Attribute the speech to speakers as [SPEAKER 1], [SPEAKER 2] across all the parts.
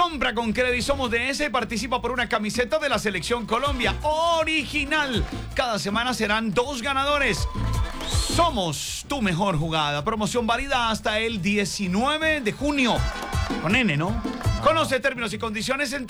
[SPEAKER 1] Compra con Credisomos DS y participa por una camiseta de la Selección Colombia original. Cada semana serán 2 ganadores. Somos tu mejor jugada. Promoción válida hasta el 19 de junio. Con N, ¿no? Conoce términos y condiciones en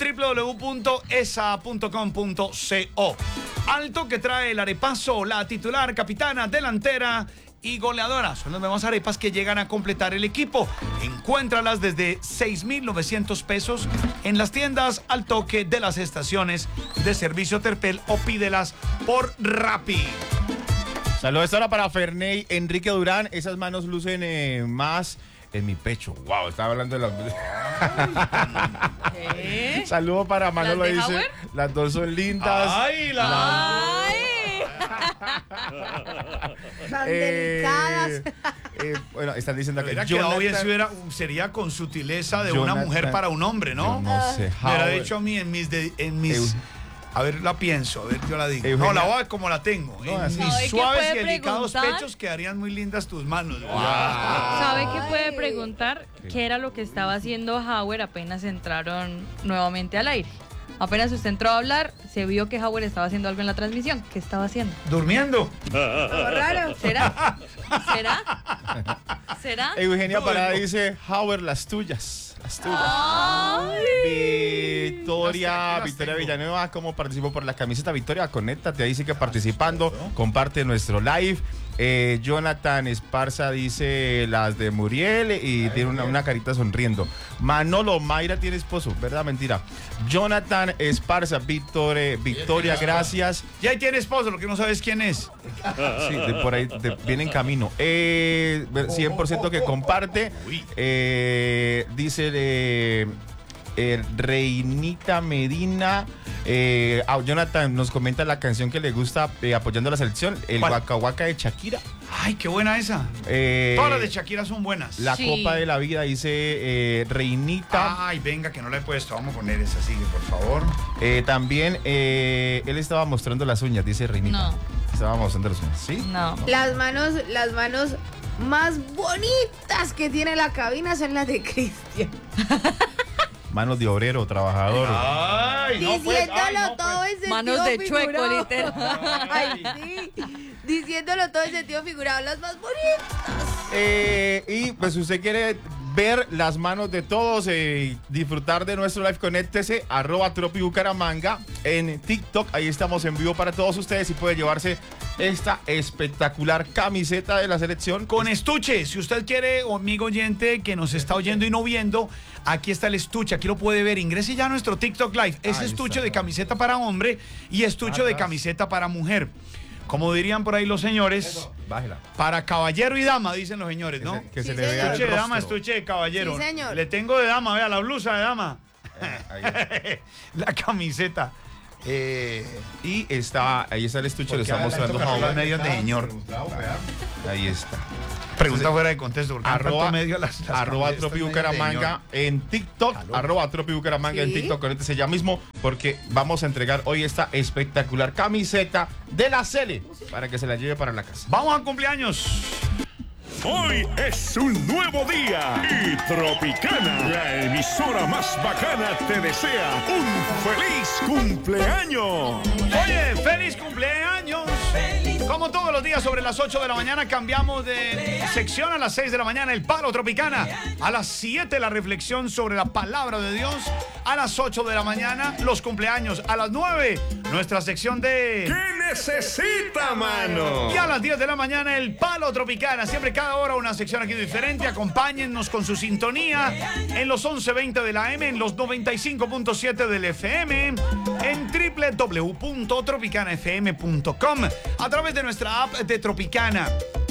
[SPEAKER 1] www.esa.com.co. Alto que trae el arepazo, la titular, capitana, delantera y goleadora. Son las nuevas arepas que llegan a completar el equipo. Encuéntralas desde 6,900 pesos en las tiendas al toque de las estaciones de servicio Terpel o pídelas por Rappi.
[SPEAKER 2] Saludos ahora para Ferney Enrique Durán. Esas manos lucen más en mi pecho. Wow, estaba hablando de las...
[SPEAKER 3] ¿Qué?
[SPEAKER 2] Saludos para Manolo,
[SPEAKER 3] ¿Las de
[SPEAKER 2] dice.
[SPEAKER 3] Howard?
[SPEAKER 2] Las dos son lindas.
[SPEAKER 1] ¡Ay,
[SPEAKER 4] Tan delicadas.
[SPEAKER 2] Bueno, están diciendo que
[SPEAKER 1] Hubiera quedado bien si sería con sutileza de una mujer para un hombre, ¿no?
[SPEAKER 2] Yo no sé.
[SPEAKER 1] Me hubiera dicho a mí en mis a ver, la pienso, a ver, yo la digo.
[SPEAKER 2] Eugenia.
[SPEAKER 1] No, la voy a ver como la tengo.
[SPEAKER 2] No,
[SPEAKER 1] En
[SPEAKER 2] así.
[SPEAKER 1] mis
[SPEAKER 3] ¿Sabe qué
[SPEAKER 1] suaves
[SPEAKER 3] puede
[SPEAKER 1] y delicados
[SPEAKER 3] preguntar?
[SPEAKER 1] pechos quedarían muy lindas tus manos.
[SPEAKER 3] ¿Sabe qué puede
[SPEAKER 4] Ay.
[SPEAKER 3] preguntar? ¿Qué era lo que estaba haciendo Howard apenas entraron nuevamente al aire? Apenas usted entró a hablar, se vio que Howard estaba haciendo algo en la transmisión. ¿Qué estaba haciendo?
[SPEAKER 1] Durmiendo.
[SPEAKER 4] Como raro.
[SPEAKER 3] ¿Será? ¿Será? ¿Será?
[SPEAKER 2] Eugenia
[SPEAKER 1] No,
[SPEAKER 2] Parada
[SPEAKER 1] no.
[SPEAKER 2] dice, Howard, las tuyas. Las tuyas.
[SPEAKER 3] Ay.
[SPEAKER 2] Victoria
[SPEAKER 1] Las tengo.
[SPEAKER 2] Villanueva, ¿cómo participó por la camiseta? Victoria, conéctate, ahí sigue participando, comparte nuestro live. Jonathan Esparza dice las de Muriel y tiene una carita sonriendo. Manolo, Mayra tiene esposo, ¿verdad? Mentira. Jonathan Esparza, Victoria, gracias.
[SPEAKER 1] Ya ahí tiene esposo, lo que no sabes quién es.
[SPEAKER 2] Sí, por ahí viene en camino. 100% que comparte. Dice Reinita Medina. Jonathan nos comenta la canción que le gusta apoyando a la selección, el
[SPEAKER 1] ¿Cuál?
[SPEAKER 2] Waka Waka de Shakira.
[SPEAKER 1] Ay, qué buena esa. Todas las de Shakira son buenas.
[SPEAKER 2] La
[SPEAKER 3] Sí.
[SPEAKER 2] Copa de la Vida, dice Reinita.
[SPEAKER 1] Ay, venga, que no la he puesto. Vamos a poner esa, sigue, por favor.
[SPEAKER 2] También él estaba mostrando las uñas, dice Reinita.
[SPEAKER 3] No.
[SPEAKER 2] Estaba mostrando las uñas, ¿sí?
[SPEAKER 3] No.
[SPEAKER 4] Las manos más bonitas que tiene la cabina son las de Cristian.
[SPEAKER 2] Manos de obrero, trabajador.
[SPEAKER 1] Ay, no pues.
[SPEAKER 4] Diciéndolo
[SPEAKER 1] Ay, no,
[SPEAKER 4] todo
[SPEAKER 1] pues.
[SPEAKER 4] en sentido
[SPEAKER 3] Manos de chueco,
[SPEAKER 4] figurado.
[SPEAKER 3] literal.
[SPEAKER 4] Ay, sí. Diciéndolo todo en sentido figurado, las más bonitas.
[SPEAKER 2] Y pues si usted quiere ver las manos de todos y disfrutar de nuestro live, conéctese @tropibucaramanga en TikTok. Ahí estamos en vivo para todos ustedes y puede llevarse esta espectacular camiseta de la selección.
[SPEAKER 1] Con estuche, si usted quiere, o amigo oyente que nos está oyendo y no viendo, aquí está el estuche, aquí lo puede ver. Ingrese ya a nuestro TikTok Live. Es
[SPEAKER 2] Ahí
[SPEAKER 1] estuche
[SPEAKER 2] está.
[SPEAKER 1] de camiseta para hombre y estuche de camiseta para mujer. Como dirían por ahí los señores,
[SPEAKER 2] Bájela.
[SPEAKER 1] para caballero y dama, dicen los señores, ¿no?
[SPEAKER 2] Que se
[SPEAKER 4] Sí,
[SPEAKER 2] le vea el
[SPEAKER 1] Estuche de dama,
[SPEAKER 2] rostro.
[SPEAKER 1] estuche de caballero.
[SPEAKER 4] Sí, señor.
[SPEAKER 1] Le tengo de dama, vea, la blusa de dama.
[SPEAKER 2] Ahí.
[SPEAKER 1] La camiseta.
[SPEAKER 2] Y ahí está el estuche, le está mostrando
[SPEAKER 1] los
[SPEAKER 2] Howard.
[SPEAKER 1] medios de señor.
[SPEAKER 2] Ahí está.
[SPEAKER 1] Pregunta fuera de contexto. ¿Por qué
[SPEAKER 2] Arroba,
[SPEAKER 1] tanto medio las
[SPEAKER 2] arroba
[SPEAKER 1] camisetas
[SPEAKER 2] Tropi
[SPEAKER 1] medios de
[SPEAKER 2] Bucaramanga en TikTok.
[SPEAKER 1] Aló.
[SPEAKER 2] Arroba Tropi Bucaramanga en
[SPEAKER 4] Sí.
[SPEAKER 2] TikTok. Conéctese ya mismo porque vamos a entregar hoy esta espectacular camiseta de la Cele para que se la lleve para la casa.
[SPEAKER 1] Vamos a cumpleaños.
[SPEAKER 5] Hoy es un nuevo día y Tropicana, la emisora más bacana, te desea un feliz cumpleaños.
[SPEAKER 1] Oye, feliz cumpleaños. Como todos los días sobre las 8 de la mañana cambiamos de sección. A las 6 de la mañana el Palo Tropicana. A las 7 la reflexión sobre la palabra de Dios. A las 8 de la mañana los cumpleaños. A las 9 nuestra sección de...
[SPEAKER 5] ¿Qué necesita, mano?
[SPEAKER 1] Y a las 10 de la mañana el Palo Tropicana. Siempre cada hora una sección aquí diferente. Acompáñennos con su sintonía en los 11:20 de la AM, en los 95.7 del FM, en www.tropicanafm.com, a través de nuestra app de Tropicana.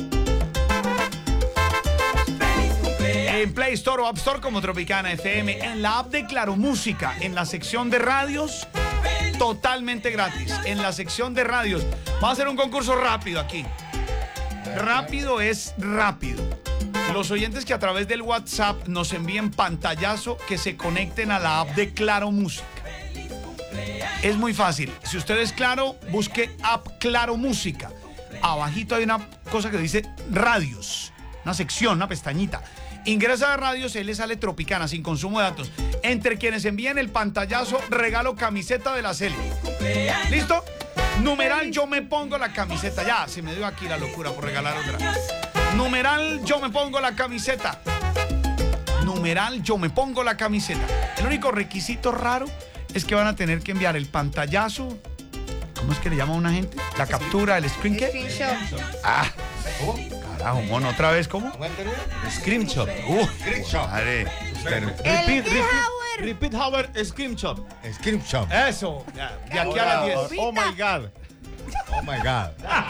[SPEAKER 1] En Play Store o App Store como Tropicana FM, en la app de Claro Música, en la sección de radios, totalmente gratis. En la sección de radios. Vamos a hacer un concurso rápido aquí. Rápido es rápido. Los oyentes que a través del WhatsApp nos envíen pantallazo, que se conecten a la app de Claro Música. Es muy fácil. Si usted es Claro, busque app Claro Música. Abajito hay una cosa que dice radios. Una sección, una pestañita. Ingresa a radios, él le sale Tropicana, sin consumo de datos. Entre quienes envíen el pantallazo, regalo camiseta de la Celi. ¿Listo? Numeral, yo me pongo la camiseta. Ya, se me dio aquí la locura por regalar otra. Numeral, yo me pongo la camiseta. Numeral, yo me pongo la camiseta. El único requisito raro es que van a tener que enviar el pantallazo. ¿Cómo es que le llama a una gente? La captura, el screen ¿qué?
[SPEAKER 4] Screenshot.
[SPEAKER 1] Ah, ¿cómo? Carajo, mono, ¿otra vez cómo?
[SPEAKER 2] Screenshot.
[SPEAKER 1] Madre.
[SPEAKER 2] Repeat, Howard, screenshot.
[SPEAKER 6] Screenshot.
[SPEAKER 1] Eso, ya, de aquí a las 10.
[SPEAKER 2] Oh my God.
[SPEAKER 6] Oh my God.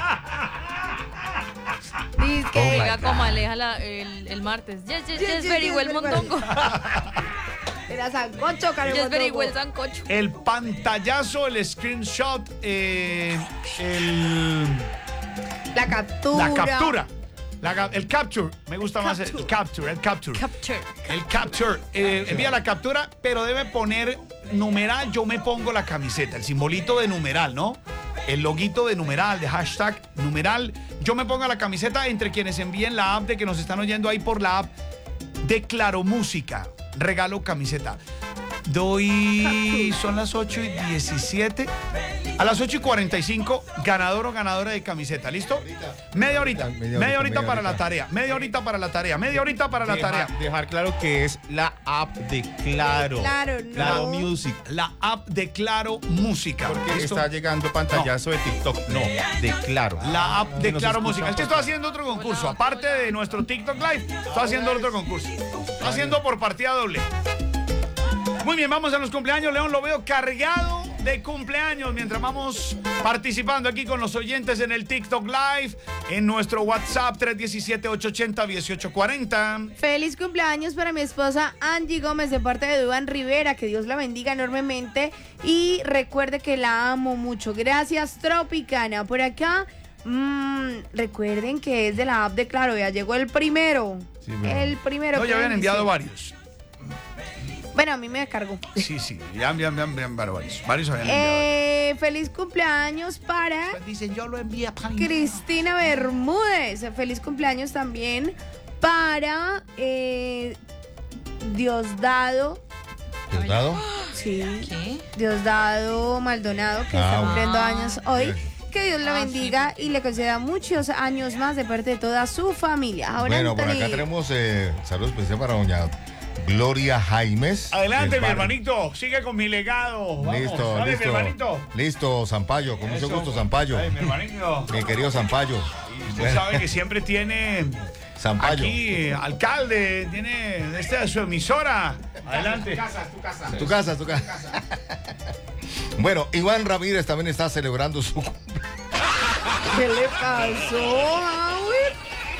[SPEAKER 4] Dice
[SPEAKER 3] Que
[SPEAKER 4] que
[SPEAKER 3] diga como aleja el martes. Yes, very well, mondongo.
[SPEAKER 4] era sancocho, Karen
[SPEAKER 3] Yes, very
[SPEAKER 4] Mondongo.
[SPEAKER 3] well, sancocho.
[SPEAKER 1] El pantallazo, el screenshot,
[SPEAKER 4] La captura.
[SPEAKER 1] la captura. El capture, me gusta más el capture.
[SPEAKER 3] Capture.
[SPEAKER 1] El capture, envía la captura, pero debe poner numeral, yo me pongo la camiseta, el simbolito de numeral, ¿no? El loguito de numeral, de hashtag numeral, yo me pongo la camiseta entre quienes envíen la app de que nos están oyendo ahí por la app de Claro Música. Regalo camiseta. Son las 8:17. A las 8:45, ganador o ganadora de camiseta, ¿listo? Media horita para la tarea. Media horita para la tarea.
[SPEAKER 2] Dejar claro que es la app de Claro.
[SPEAKER 4] Claro, no.
[SPEAKER 2] Music.
[SPEAKER 1] La app de Claro Música.
[SPEAKER 2] Porque
[SPEAKER 1] ¿Listo?
[SPEAKER 2] está llegando pantallazo de TikTok. No, de Claro.
[SPEAKER 1] La app de
[SPEAKER 2] Nos
[SPEAKER 1] Claro
[SPEAKER 2] escuchan
[SPEAKER 1] Música. Es que
[SPEAKER 2] por-
[SPEAKER 1] estoy haciendo otro concurso. Aparte de nuestro TikTok Live, estoy haciendo otro concurso. Estoy haciendo por partida doble. Muy bien, vamos a los cumpleaños. León, lo veo cargado de cumpleaños mientras vamos participando aquí con los oyentes en el TikTok Live, en nuestro WhatsApp 317-880-1840.
[SPEAKER 4] Feliz cumpleaños para mi esposa Angie Gómez de parte de Duan Rivera. Que Dios la bendiga enormemente y recuerde que la amo mucho. Gracias, Tropicana. Por acá, recuerden que es de la app de Claro. Ya llegó el primero.
[SPEAKER 6] Sí, pero-
[SPEAKER 4] El primero.
[SPEAKER 1] No, ya habían
[SPEAKER 4] que
[SPEAKER 1] enviado
[SPEAKER 4] dice.
[SPEAKER 1] varios.
[SPEAKER 4] Bueno, a mí me descargó.
[SPEAKER 1] Sí, ya envian varios. Varios habían enviado.
[SPEAKER 4] Feliz cumpleaños para
[SPEAKER 1] Dicen, yo lo envié a
[SPEAKER 4] Cristina Bermúdez. Feliz cumpleaños también para Diosdado.
[SPEAKER 6] ¿Diosdado?
[SPEAKER 4] Sí.
[SPEAKER 3] ¿Qué?
[SPEAKER 4] Diosdado Maldonado, que está
[SPEAKER 6] bueno.
[SPEAKER 4] cumpliendo años hoy.
[SPEAKER 6] Bien.
[SPEAKER 4] Que Dios la bendiga y le conceda muchos años más de parte de toda su familia. Ahora,
[SPEAKER 6] Bueno, por
[SPEAKER 4] Anthony,
[SPEAKER 6] acá tenemos saludos especiales para doña Gloria Jaimes.
[SPEAKER 1] Adelante,
[SPEAKER 6] del
[SPEAKER 1] mi
[SPEAKER 6] barrio.
[SPEAKER 1] hermanito. Sigue con mi legado. Vamos.
[SPEAKER 6] Listo,
[SPEAKER 1] Dale,
[SPEAKER 6] listo.
[SPEAKER 1] mi hermanito.
[SPEAKER 6] Listo, Zampayo, con mucho
[SPEAKER 1] Eso.
[SPEAKER 6] gusto, Zampayo.
[SPEAKER 1] Ay, mi hermanito.
[SPEAKER 6] Mi querido Zampayo.
[SPEAKER 1] Usted sabe que siempre tiene
[SPEAKER 6] Zampayo.
[SPEAKER 1] aquí alcalde, tiene su emisora. Adelante.
[SPEAKER 6] Tu casa. Bueno, Iván Ramírez también está celebrando su
[SPEAKER 4] ¿qué le pasó, Howard?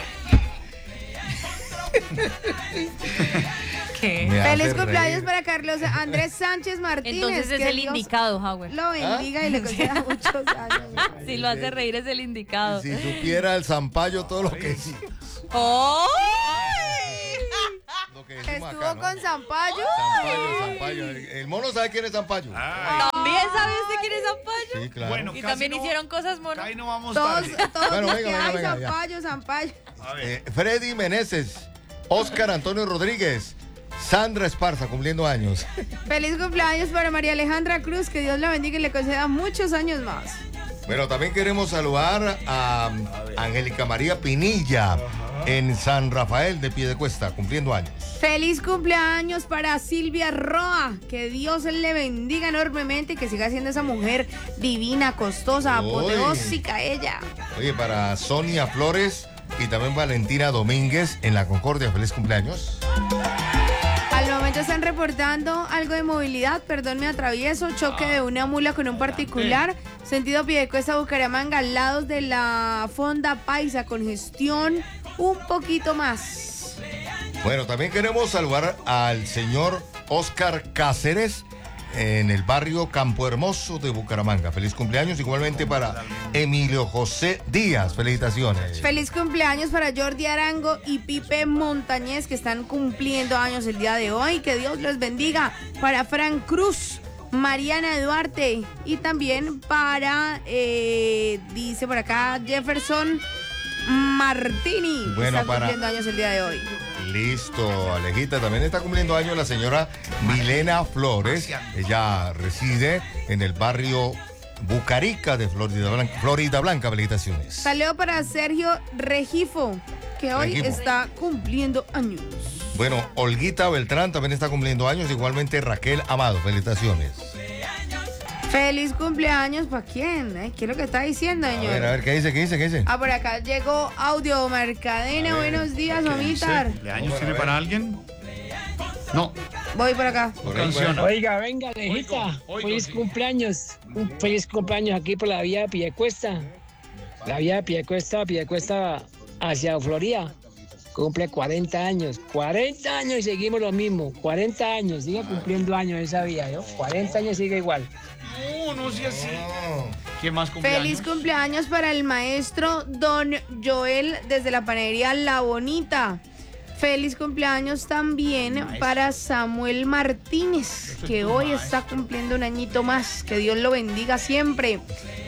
[SPEAKER 3] ¿Qué?
[SPEAKER 6] Me hace
[SPEAKER 4] Feliz cumpleaños
[SPEAKER 6] reír.
[SPEAKER 4] para Carlos Andrés Sánchez Martínez.
[SPEAKER 3] Entonces es
[SPEAKER 4] que
[SPEAKER 3] el
[SPEAKER 4] Dios
[SPEAKER 3] indicado, Howard.
[SPEAKER 4] lo bendiga y le conceda muchos años.
[SPEAKER 3] Si lo hace reír es el indicado.
[SPEAKER 6] Si supiera el Zampayo todo lo que
[SPEAKER 3] ¡Oh!
[SPEAKER 6] lo que decimos
[SPEAKER 4] Estuvo
[SPEAKER 6] acá, ¿no?
[SPEAKER 4] con Zampayo.
[SPEAKER 6] Zampayo. El mono sabe quién es Zampayo.
[SPEAKER 3] ¿También sabe usted quién es Zampayo?
[SPEAKER 6] Sí, claro.
[SPEAKER 1] Bueno,
[SPEAKER 3] Y
[SPEAKER 1] casi
[SPEAKER 3] también
[SPEAKER 1] no-
[SPEAKER 3] hicieron cosas monas.
[SPEAKER 1] Ahí no vamos
[SPEAKER 4] Todos
[SPEAKER 1] tarde.
[SPEAKER 6] Bueno,
[SPEAKER 4] los que
[SPEAKER 6] venga,
[SPEAKER 4] hay,
[SPEAKER 6] venga, ya.
[SPEAKER 4] Zampayo.
[SPEAKER 1] A ver.
[SPEAKER 6] Freddy Meneses, Oscar Antonio Rodríguez, Sandra Esparza cumpliendo años.
[SPEAKER 4] Feliz cumpleaños para María Alejandra Cruz. Que Dios la bendiga y le conceda muchos años más.
[SPEAKER 6] Bueno, también queremos saludar a Angélica María Pinilla en San Rafael de Piedecuesta, cumpliendo años.
[SPEAKER 4] Feliz cumpleaños para Silvia Roa. Que Dios le bendiga enormemente y que siga siendo esa mujer divina, costosa,
[SPEAKER 6] Uy.
[SPEAKER 4] apoteósica ella.
[SPEAKER 6] Oye, para Sonia Flores y también Valentina Domínguez en La Concordia, feliz cumpleaños.
[SPEAKER 4] Al momento están reportando algo de movilidad, perdón, me atravieso, choque de una mula con un particular, sentido Piedecuesta, Bucaramanga, al lado de la Fonda Paisa, congestión un poquito más.
[SPEAKER 6] Bueno, también queremos saludar al señor Oscar Cáceres en el barrio Campo Hermoso de Bucaramanga. Feliz cumpleaños, igualmente para Emilio José Díaz. Felicitaciones.
[SPEAKER 4] Feliz cumpleaños para Jordi Arango y Pipe Montañez, que están cumpliendo años el día de hoy. Que Dios los bendiga. Para Frank Cruz, Mariana Duarte y también para, dice por acá, Jefferson Martini, que
[SPEAKER 6] Bueno,
[SPEAKER 4] está
[SPEAKER 6] para-
[SPEAKER 4] cumpliendo años el día de hoy.
[SPEAKER 6] Listo, Alejita. También está cumpliendo años la señora Milena Flores. Ella reside en el barrio Bucarica de Florida Blanca. Felicitaciones.
[SPEAKER 4] Saludo para Sergio Regifo, que hoy está cumpliendo años.
[SPEAKER 6] Bueno, Olguita Beltrán también está cumpliendo años. Igualmente Raquel Amado. Felicitaciones.
[SPEAKER 4] Feliz cumpleaños, ¿para quién? Ay, ¿qué es lo que está diciendo, señor?
[SPEAKER 6] A ver, ¿qué dice?
[SPEAKER 4] Ah, por acá llegó Audio Marcadena. Buenos días, mamitar.
[SPEAKER 1] ¿Cumpleaños tiene para alguien? No.
[SPEAKER 4] Voy por acá.
[SPEAKER 1] Canción.
[SPEAKER 7] Oiga, venga, Alejita. Feliz cumpleaños. Un feliz cumpleaños aquí por la vía de Piedecuesta. La vía de Piedecuesta hacia Florida. Cumple 40 años. 40 años y seguimos lo mismo. 40 años. Sigue cumpliendo años esa vía, ¿no? 40 años sigue igual.
[SPEAKER 1] No sea así. ¿Qué más cumpleaños?
[SPEAKER 4] Feliz cumpleaños para el maestro Don Joel desde la panadería La Bonita. Feliz cumpleaños también para Samuel Martínez, que hoy está cumpliendo un añito más. Que Dios lo bendiga siempre.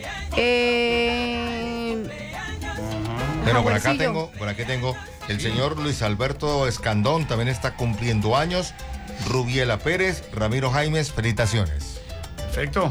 [SPEAKER 6] Bueno, por aquí tengo el señor Luis Alberto Escandón, también está cumpliendo años. Rubiela Pérez, Ramiro Jaimes, felicitaciones.
[SPEAKER 1] Perfecto.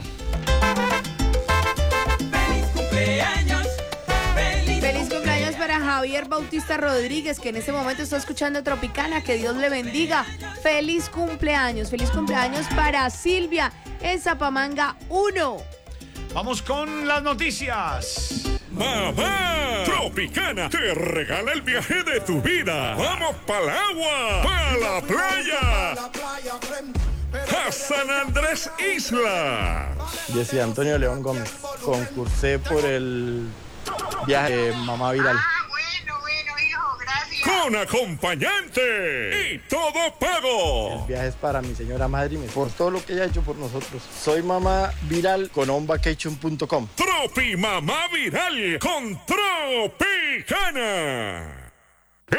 [SPEAKER 4] Feliz cumpleaños para Javier Bautista Rodríguez, que en este momento está escuchando Tropicana. Que Dios le bendiga. Feliz cumpleaños para Silvia en Zapamanga 1.
[SPEAKER 1] Vamos con las noticias.
[SPEAKER 5] ¡Mamá! Tropicana te regala el viaje de tu vida. ¡Vamos para el agua! ¡Para la playa! ¡A San Andrés Isla!
[SPEAKER 8] Yo soy Antonio León Gómez. Concursé por el viaje de Mamá Viral.
[SPEAKER 9] Bueno, hijo, gracias.
[SPEAKER 5] Con acompañante y todo pago.
[SPEAKER 8] El viaje es para mi señora madre por todo lo que ella ha hecho por nosotros. Soy Mamá Viral con onvacation.com.
[SPEAKER 5] Tropi Mamá Viral con Tropicana.